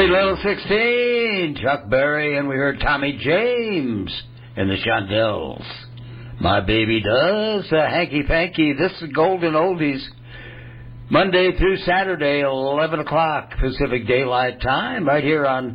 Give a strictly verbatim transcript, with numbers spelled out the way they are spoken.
Sweet Little sixteen, Chuck Berry, and we heard Tommy James and the Shondells. My Baby Does, uh, Hanky Panky. This is Golden Oldies, Monday through Saturday, eleven o'clock Pacific Daylight Time, right here on